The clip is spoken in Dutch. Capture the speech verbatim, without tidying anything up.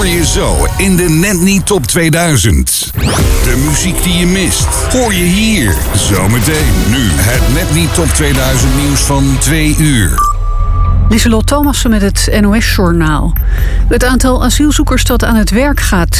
hoor je zo in de Net Niet Top tweeduizend. De muziek die je mist, hoor je hier. Zometeen nu het Net Niet Top tweeduizend nieuws van twee uur. Lieselot Thomassen met het N O S-journaal. Het aantal asielzoekers dat aan het werk gaat